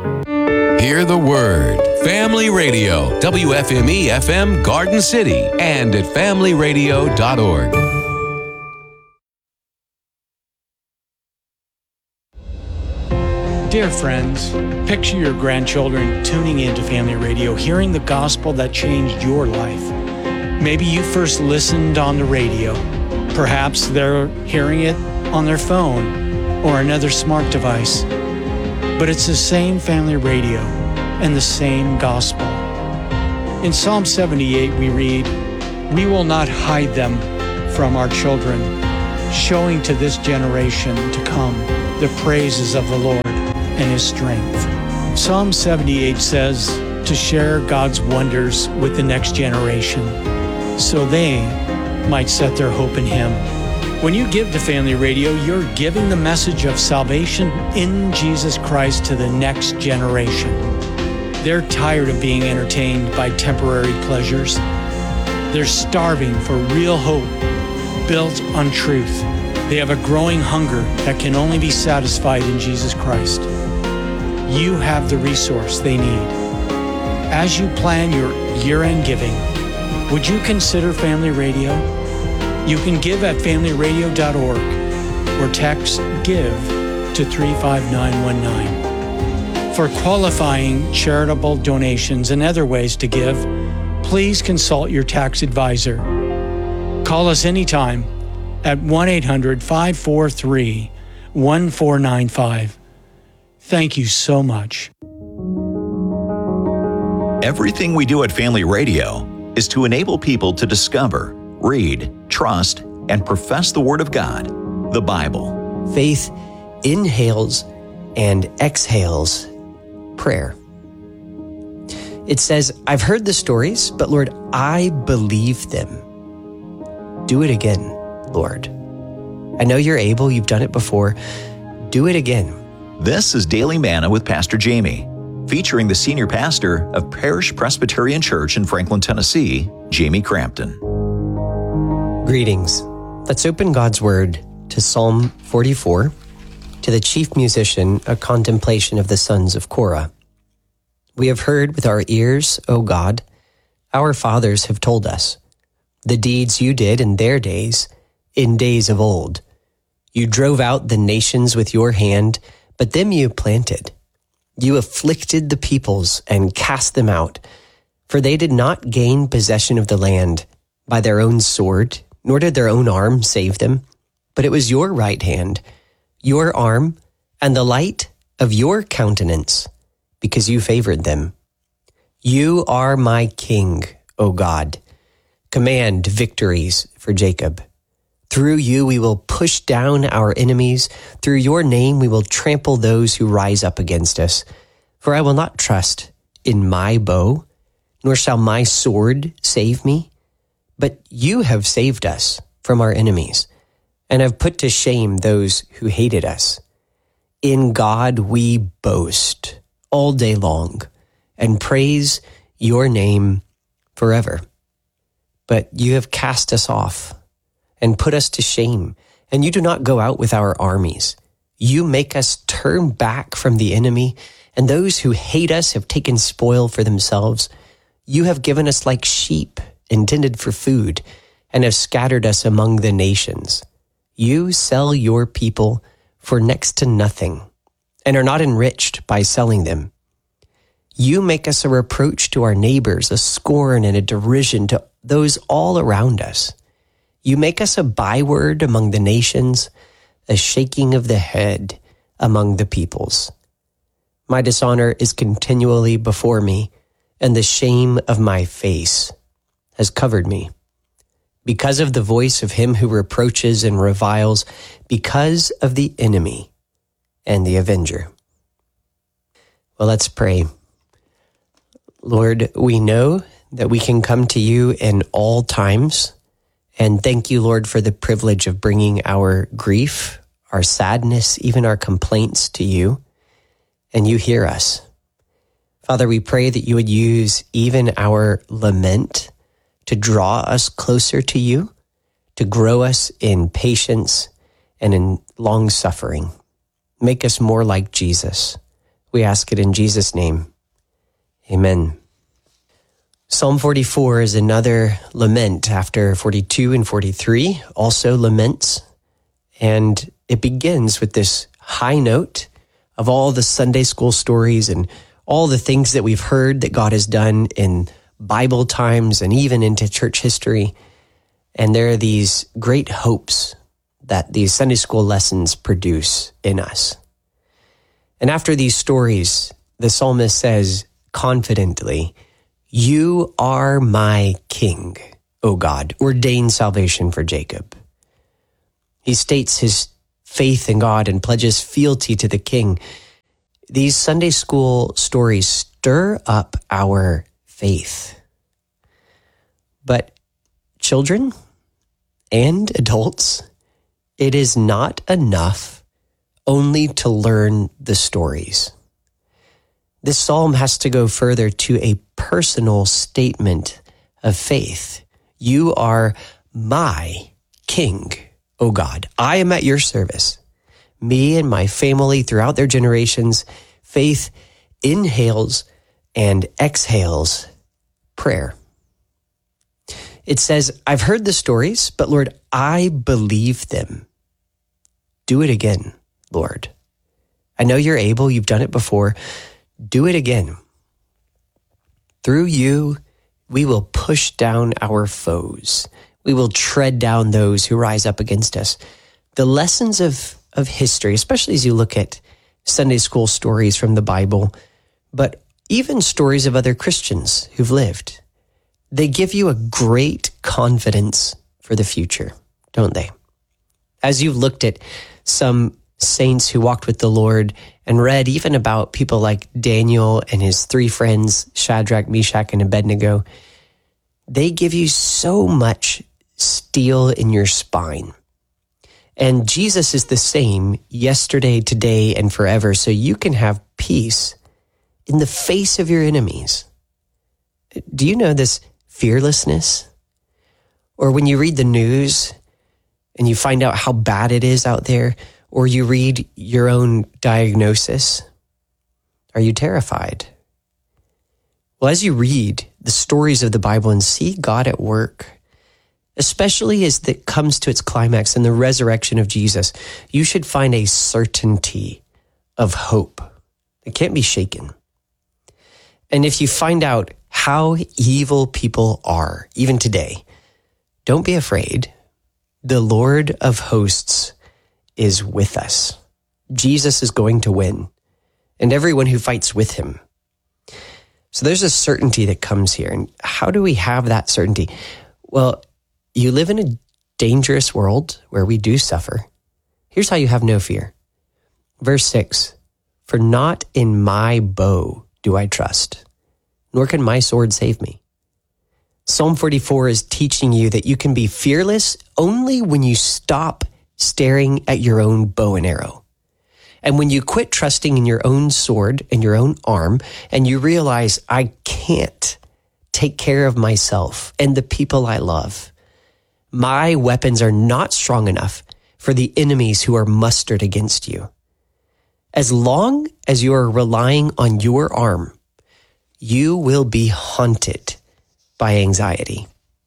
Hear the word. Family Radio, WFME FM Garden City, and at familyradio.org. Dear friends, picture your grandchildren tuning into Family Radio, hearing the gospel that changed your life. Maybe you first listened on the radio. Perhaps they're hearing it on their phone or another smart device. But it's the same Family Radio and the same gospel. In Psalm 78, we read, "We will not hide them from our children, showing to this generation to come the praises of the Lord and His strength." Psalm 78 says to share God's wonders with the next generation so they might set their hope in Him. When you give to Family Radio, you're giving the message of salvation in Jesus Christ to the next generation. They're tired of being entertained by temporary pleasures. They're starving for real hope built on truth. They have a growing hunger that can only be satisfied in Jesus Christ. You have the resource they need. As you plan your year-end giving, would you consider Family Radio? You can give at familyradio.org or text GIVE to 35919. For qualifying charitable donations and other ways to give, please consult your tax advisor. Call us anytime at 1-800-543-1495. Thank you so much. Everything we do at Family Radio is to enable people to discover, read, trust, and profess the Word of God, the Bible. Faith inhales and exhales prayer. It says, "I've heard the stories, but Lord, I believe them." Do it again, Lord. I know you're able. You've done it before. Do it again. This is Daily Manna with Pastor Jamie, featuring the senior pastor of Parish Presbyterian Church in Franklin, Tennessee, Jamie Crampton. Greetings. Let's open God's Word to Psalm 44, to the chief musician, a contemplation of the sons of Korah. We have heard with our ears, O God, our fathers have told us, the deeds you did in their days, in days of old. You drove out the nations with your hand, but them you planted. You afflicted the peoples and cast them out, for they did not gain possession of the land by their own sword, nor did their own arm save them, but it was your right hand, your arm, and the light of your countenance, because you favored them. You are my king, O God. Command victories for Jacob. Through you we will push down our enemies. Through your name we will trample those who rise up against us. For I will not trust in my bow, nor shall my sword save me. But you have saved us from our enemies, and have put to shame those who hated us. In God we boast all day long, and praise your name forever. But you have cast us off, and put us to shame, and you do not go out with our armies. You make us turn back from the enemy, and those who hate us have taken spoil for themselves. You have given us like sheep intended for food, and have scattered us among the nations. You sell your people for next to nothing, and are not enriched by selling them. You make us a reproach to our neighbors, a scorn and a derision to those all around us. You make us a byword among the nations, a shaking of the head among the peoples. My dishonor is continually before me, and the shame of my face has covered me. Because of the voice of him who reproaches and reviles, because of the enemy and the avenger. Well, let's pray. Lord, we know that we can come to you in all times. And thank you, Lord, for the privilege of bringing our grief, our sadness, even our complaints to you. And you hear us. Father, we pray that you would use even our lament to draw us closer to you, to grow us in patience and in long suffering. Make us more like Jesus. We ask it in Jesus' name. Amen. Psalm 44 is another lament after 42 and 43, also laments. And it begins with this high note of all the Sunday school stories and all the things that we've heard that God has done in Bible times and even into church history. And there are these great hopes that these Sunday school lessons produce in us. And after these stories, the psalmist says confidently, "You are my king, O God, ordain salvation for Jacob." He states his faith in God and pledges fealty to the king. These Sunday school stories stir up our faith. But children and adults, it is not enough only to learn the stories. This psalm has to go further to a personal statement of faith. You are my king, O God. I am at your service. Me and my family throughout their generations, faith inhales and exhales prayer. It says, I've heard the stories, but Lord, I believe them. Do it again, Lord. I know you're able. You've done it before. Do it again. Through you, we will push down our foes. We will tread down those who rise up against us. The lessons of history, especially as you look at Sunday school stories from the Bible, but even stories of other Christians who've lived, they give you a great confidence for the future, don't they? As you've looked at some saints who walked with the Lord and read even about people like Daniel and his three friends, Shadrach, Meshach, and Abednego, they give you so much steel in your spine. And Jesus is the same yesterday, today, and forever, so you can have peace in the face of your enemies. Do you know this fearlessness? Or when you read the news and you find out how bad it is out there, or you read your own diagnosis, are you terrified? Well, as you read the stories of the Bible and see God at work, especially as it comes to its climax in the resurrection of Jesus, you should find a certainty of hope that can't be shaken. And if you find out how evil people are, even today, don't be afraid. The Lord of hosts is with us. Jesus is going to win, and everyone who fights with him. So there's a certainty that comes here. And how do we have that certainty? Well, you live in a dangerous world where we do suffer. Here's how you have no fear. Verse 6, "For not in my bow do I trust, nor can my sword save me." Psalm 44 is teaching you that you can be fearless only when you stop staring at your own bow and arrow. And when you quit trusting in your own sword and your own arm, and you realize, I can't take care of myself and the people I love. My weapons are not strong enough for the enemies who are mustered against you. As long as you are relying on your arm, you will be haunted by anxiety.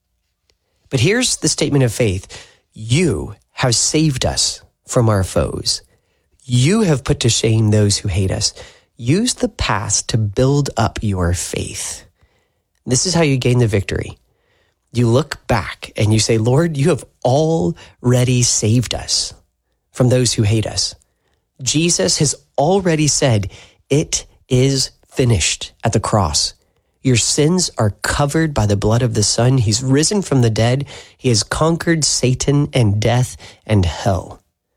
But here's the statement of faith. You have saved us from our foes. You have put to shame those who hate us. Use the past to build up your faith. This is how you gain the victory. You look back and you say, Lord, you have already saved us from those who hate us. Jesus has already said, it is finished at the cross. Your sins are covered by the blood of the Son. He's risen from the dead. He has conquered Satan and death and hell.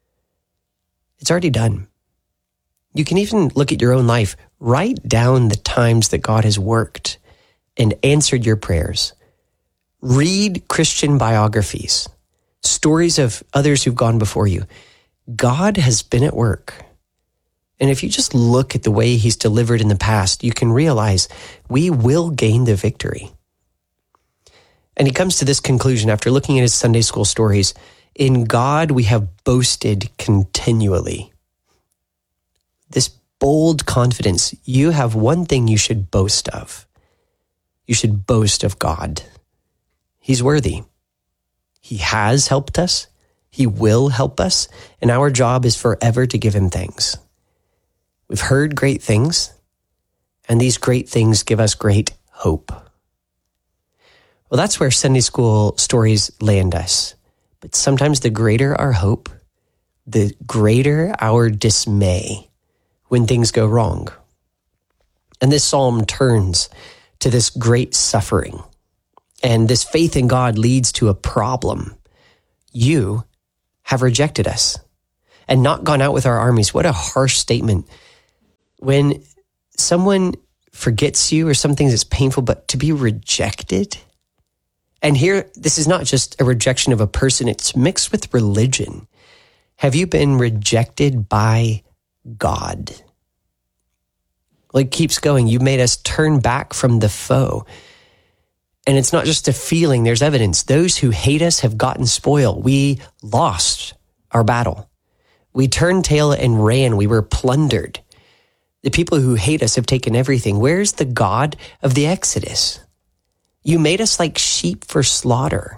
It's already done. You can even look at your own life. Write down the times that God has worked and answered your prayers. Read Christian biographies, stories of others who've gone before you. God has been at work. And if you just look at the way he's delivered in the past, you can realize we will gain the victory. And he comes to this conclusion after looking at his Sunday school stories. In God, we have boasted continually. This bold confidence. You have one thing you should boast of. You should boast of God. He's worthy. He has helped us. He will help us. And our job is forever to give him thanks. We've heard great things, and these great things give us great hope. Well, that's where Sunday school stories land us. But sometimes the greater our hope, the greater our dismay when things go wrong. And this psalm turns to this great suffering. And this faith in God leads to a problem. You have rejected us and not gone out with our armies. What a harsh statement. When someone forgets you or something that's painful, but to be rejected. And here, this is not just a rejection of a person, it's mixed with religion. Have you been rejected by God? Well, it keeps going. You made us turn back from the foe. And it's not just a feeling, there's evidence. Those who hate us have gotten spoil. We lost our battle. We turned tail and ran. We were plundered. The people who hate us have taken everything. Where's the God of the Exodus? You made us like sheep for slaughter.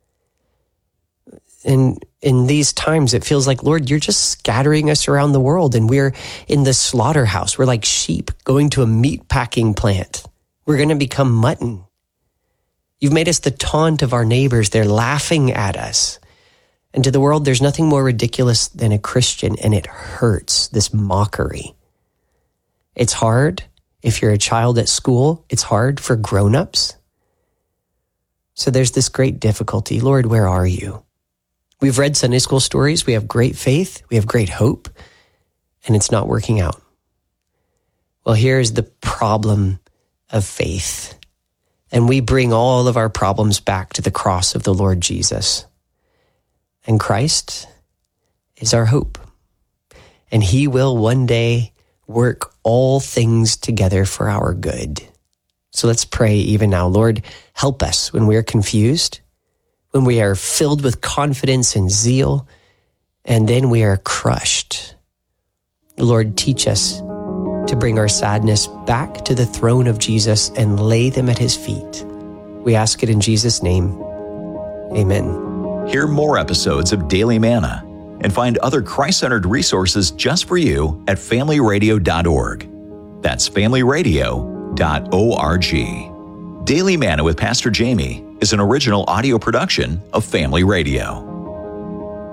And in these times, it feels like, Lord, you're just scattering us around the world and we're in the slaughterhouse. We're like sheep going to a meat packing plant. We're going to become mutton. You've made us the taunt of our neighbors. They're laughing at us. And to the world, there's nothing more ridiculous than a Christian, and it hurts, this mockery. It's hard if you're a child at school. It's hard for grown-ups. So there's this great difficulty. Lord, where are you? We've read Sunday school stories. We have great faith. We have great hope. And it's not working out. Well, here's the problem of faith. And we bring all of our problems back to the cross of the Lord Jesus. And Christ is our hope. And he will one day work all things together for our good. So let's pray even now. Lord, help us when we are confused, when we are filled with confidence and zeal, and then we are crushed. Lord, teach us to bring our sadness back to the throne of Jesus and lay them at his feet. We ask it in Jesus' name. Amen. Hear more episodes of Daily Manna and find other Christ-centered resources just for you at familyradio.org. That's familyradio.org. Daily Manna with Pastor Jamie is an original audio production of Family Radio.